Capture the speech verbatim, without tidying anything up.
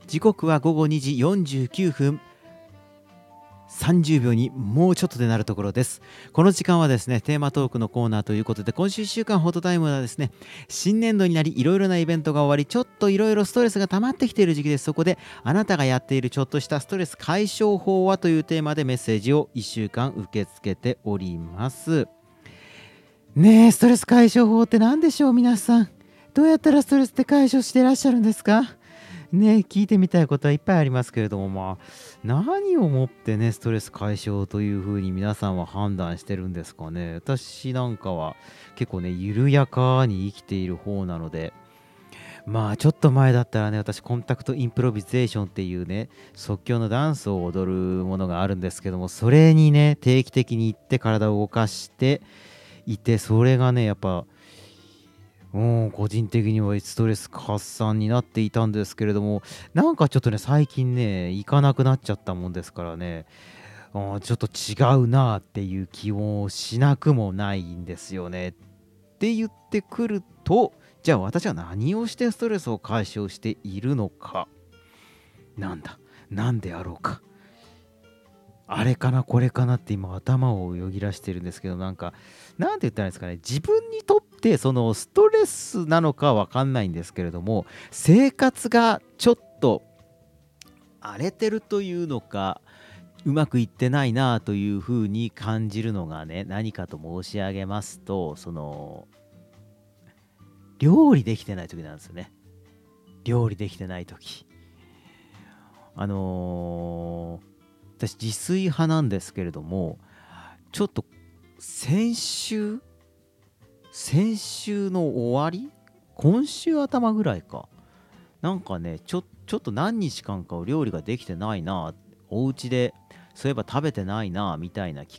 時刻はごごにじよんじゅうきゅうふんさんじゅうびょうにもうちょっとでなるところです。この時間はですね、テーマトークのコーナーということで、今週いっしゅうかんフォトタイムはですね、新年度になりいろいろなイベントが終わり、ちょっといろいろストレスが溜まってきている時期です。そこであなたがやっているちょっとしたストレス解消法はというテーマでメッセージをいっしゅうかん受け付けております。ねえ、ストレス解消法って何でしょう？皆さんどうやったらストレスって解消してらっしゃるんですかね？聞いてみたいことはいっぱいありますけれども、まあ何をもってねストレス解消というふうに皆さんは判断してるんですかね。私なんかは結構ね緩やかに生きている方なので、まあちょっと前だったらね、私コンタクトインプロビゼーションっていうね即興のダンスを踊るものがあるんですけども、それにね定期的に行って体を動かしていて、それがねやっぱうん、個人的にはストレス発散になっていたんですけれども、なんかちょっとね最近ね行かなくなっちゃったもんですからね、あちょっと違うなっていう気もしなくもないんですよね。って言ってくると、じゃあ私は何をしてストレスを解消しているのか、なんだなんであろうか、あれかなこれかなって今頭をよぎらしてるんですけど、なんかなんて言ったらいいんですかね、自分にとってそのストレスなのかわかんないんですけれども、生活がちょっと荒れてるというのか、うまくいってないなというふうに感じるのがね、何かと申し上げますと、その料理できてない時なんですよね。料理できてない時、あのー私自炊派なんですけれども、ちょっと先週先週の終わり、今週頭ぐらいかなんかね、ちょちょっと何日間かを料理ができてないな、お家でそういえば食べてないなみたいな期